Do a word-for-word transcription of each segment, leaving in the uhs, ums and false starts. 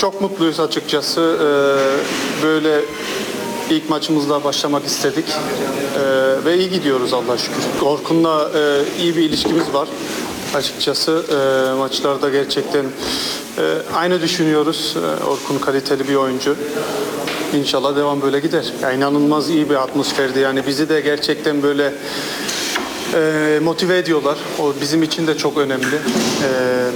çok mutluyuz açıkçası. Ee, böyle ilk maçımızla başlamak istedik. Ee, ve iyi gidiyoruz Allah'a şükür. Orkun'la e, iyi bir ilişkimiz var. Açıkçası e, maçlarda gerçekten e, aynı düşünüyoruz. E, Orkun kaliteli bir oyuncu. İnşallah devam böyle gider. Yani inanılmaz iyi bir atmosferdi. Yani bizi de gerçekten böyle e, motive ediyorlar. O bizim için de çok önemli. E,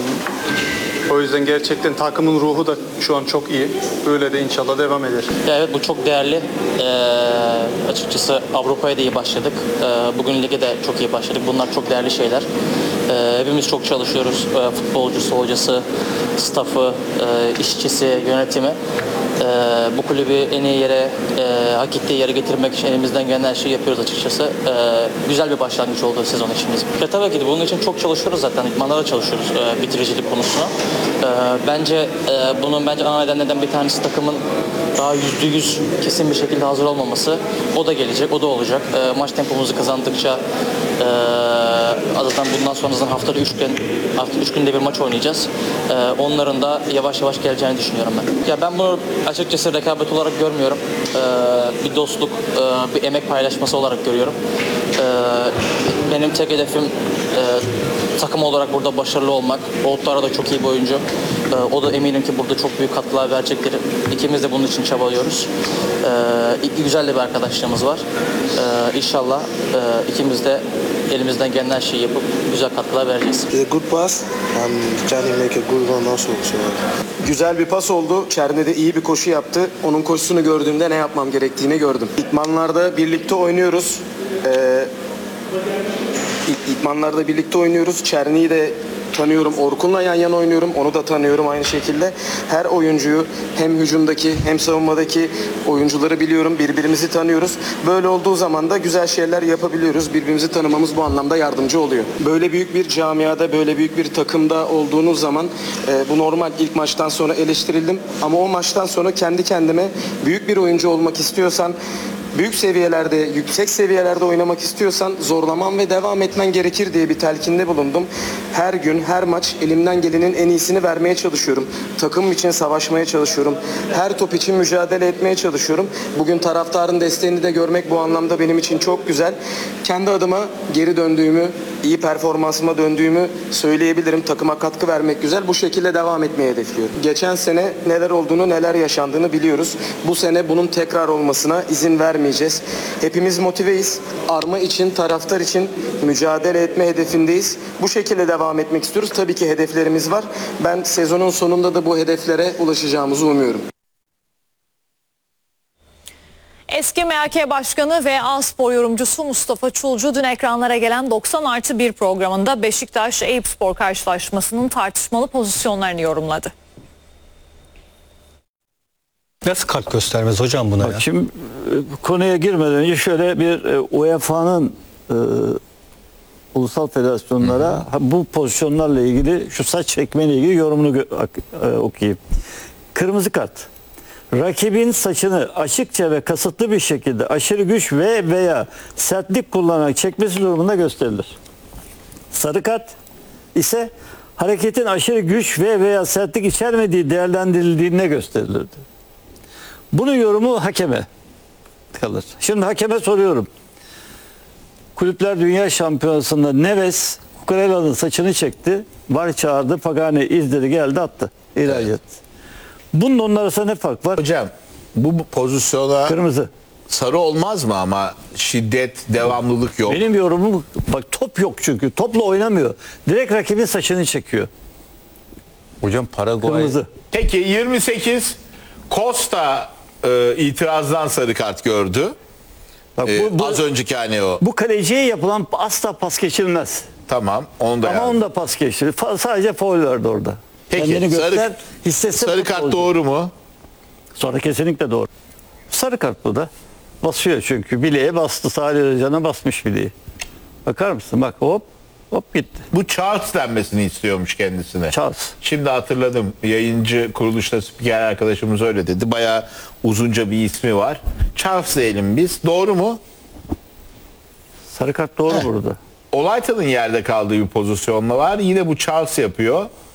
o yüzden gerçekten takımın ruhu da şu an çok iyi. Böyle de inşallah devam eder. Ya evet, bu çok değerli. Ee, açıkçası Avrupa'ya da iyi başladık. Ee, bugün lige de çok iyi başladık. Bunlar çok değerli şeyler. Ee, hepimiz çok çalışıyoruz. Ee, futbolcusu, hocası, staffı, e, işçisi, yönetimi. Ee, bu kulübü en iyi yere, e, hak ettiği yere getirmek için elimizden gelen her şeyi yapıyoruz açıkçası. Ee, güzel bir başlangıç oldu sezon için bizim. Ya tabii ki de bunun için çok çalışıyoruz zaten. İdmanlara çalışıyoruz e, bitiricilik konusuna. Ee, bence e, bunun bence ana nedenlerden bir tanesi takımın daha yüzde yüz kesin bir şekilde hazır olmaması. O da gelecek, o da olacak. E, maç tempomuzu kazandıkça e, zaten bundan sonrasında haftada üç gün, hafta üç günde bir maç oynayacağız. E, onların da yavaş yavaş geleceğini düşünüyorum ben. Ya ben bunu açıkçası rekabet olarak görmüyorum. E, bir dostluk, e, bir emek paylaşması olarak görüyorum. E, benim tek hedefim e, takım olarak burada başarılı olmak. Oğutlara da çok iyi bir oyuncu. Ee, o da eminim ki burada çok büyük katkılar verecektir. İkimiz de bunun için çabalıyoruz. Ee, güzel de bir arkadaşlığımız var. Ee, İnşallah e, ikimiz de elimizden gelen her şeyi yapıp güzel katkılar vereceğiz. It's a good pass and Çerni make a good one also. So. Güzel bir pas oldu. Çerni de iyi bir koşu yaptı. Onun koşusunu gördüğümde ne yapmam gerektiğini gördüm. İdmanlarda birlikte oynuyoruz. Ee, İdmanlarda birlikte oynuyoruz. Çerni'yi de tanıyorum. Orkun'la yan yana oynuyorum. Onu da tanıyorum aynı şekilde. Her oyuncuyu hem hücumdaki hem savunmadaki oyuncuları biliyorum. Birbirimizi tanıyoruz. Böyle olduğu zaman da güzel şeyler yapabiliyoruz. Birbirimizi tanımamız bu anlamda yardımcı oluyor. Böyle büyük bir camiada, böyle büyük bir takımda olduğunuz zaman e, bu normal. İlk maçtan sonra eleştirildim. Ama o maçtan sonra kendi kendime büyük bir oyuncu olmak istiyorsan, büyük seviyelerde, yüksek seviyelerde oynamak istiyorsan zorlaman ve devam etmen gerekir diye bir telkinde bulundum. Her gün, her maç elimden gelenin en iyisini vermeye çalışıyorum. Takım için savaşmaya çalışıyorum. Her top için mücadele etmeye çalışıyorum. Bugün taraftarın desteğini de görmek bu anlamda benim için çok güzel. Kendi adıma geri döndüğümü, iyi performansıma döndüğümü söyleyebilirim. Takıma katkı vermek güzel. Bu şekilde devam etmeyi hedefliyorum. Geçen sene neler olduğunu, neler yaşandığını biliyoruz. Bu sene bunun tekrar olmasına izin vermeyeceğiz. Hepimiz motiveyiz. Arma için, taraftar için mücadele etme hedefindeyiz. Bu şekilde devam etmek istiyoruz. Tabii ki hedeflerimiz var. Ben sezonun sonunda da bu hedeflere ulaşacağımızı umuyorum. Eski M H K Başkanı ve A-Spor yorumcusu Mustafa Çulcu dün ekranlara gelen doksan artı bir programında Beşiktaş-Eyüpspor karşılaşmasının tartışmalı pozisyonlarını yorumladı. Nasıl kart göstermez hocam buna Bak, ya? şimdi konuya girmeden önce şöyle bir U E F A'nın e, ulusal federasyonlara hı hı. bu pozisyonlarla ilgili şu saç çekmeyle ilgili yorumunu e, okuyayım. Kırmızı kart. Rakibin saçını açıkça ve kasıtlı bir şekilde aşırı güç ve veya sertlik kullanarak çekmesi durumunda gösterilir. Sarı kart ise hareketin aşırı güç ve veya sertlik içermediği değerlendirildiğinde gösterilirdi. Bunun yorumu hakeme kalır. Şimdi hakeme soruyorum. Kulüpler Dünya Şampiyonası'nda Neves Kukurella'nın saçını çekti. Var çağırdı. Pagani izledi, geldi, attı. İhraç etti. Evet. Bunun onun arasında ne fark var? Hocam bu pozisyona kırmızı. Sarı olmaz mı ama şiddet, devamlılık yok. Benim yorumum bak, top yok çünkü. Topla oynamıyor. Direkt rakibin saçını çekiyor. Hocam Paraguay. Kırmızı. Peki yirmi sekiz Costa e, itirazdan sarı kart gördü. Bak, E, bu, bu, az önceki hani o. bu kaleciye yapılan asla pas geçilmez. Tamam onu da Ama yazdım. onu da pas geçti. Fa- sadece faul verdi orada. Peki Kendini göster, sarı, hissetse sarı kart futbolcu. doğru mu? Sonra kesinlikle doğru. Sarı kart bu da. Basıyor çünkü. Bileğe bastı. Salih Özcan'a basmış bileği. Bakar mısın? Bak hop hop gitti. Bu Charles denmesini istiyormuş kendisine. Charles. Şimdi hatırladım. Yayıncı kuruluşta spiker arkadaşımız öyle dedi. Bayağı uzunca bir ismi var. Charles diyelim biz. Doğru mu? Sarı kart doğru Heh. burada. Olaytan'ın yerde kaldığı bir pozisyonla var. Yine bu Charles yapıyor.